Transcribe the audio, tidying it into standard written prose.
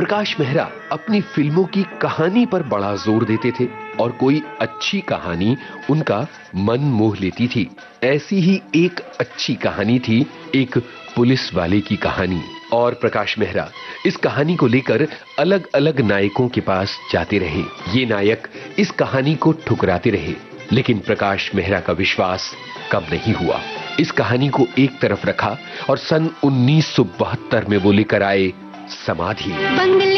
प्रकाश मेहरा अपनी फिल्मों की कहानी पर बड़ा जोर देते थे और कोई अच्छी कहानी उनका मन मोह लेती थी। ऐसी ही एक अच्छी कहानी थी एक पुलिस वाले की कहानी। और प्रकाश मेहरा इस कहानी को लेकर अलग अलग नायकों के पास जाते रहे। ये नायक इस कहानी को ठुकराते रहे, लेकिन प्रकाश मेहरा का विश्वास कम नहीं हुआ। इस कहानी को एक तरफ रखा और सन 1972 में वो लेकर आए समाधि।